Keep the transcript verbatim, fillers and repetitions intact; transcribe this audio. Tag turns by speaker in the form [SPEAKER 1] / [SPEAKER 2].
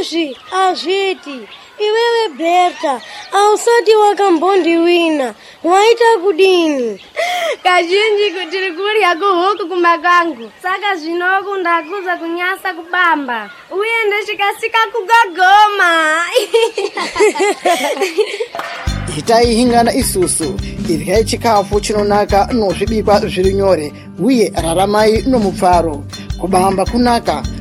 [SPEAKER 1] Izvi azviti. Iwewe Berta, ausati wakambondi wina. Waita kudini?
[SPEAKER 2] Kazhinji kuti rikurya kuhuku kumakangu. Saka zvinoku ndakuza kunyasa kubamba. Uye ndechikasika kugagoma.
[SPEAKER 3] Itai hingana isusu. Irya chikafu chinonaka nozvibikwa zviri nyore. Uye raramai nomupfaro. Kubamba kunaka.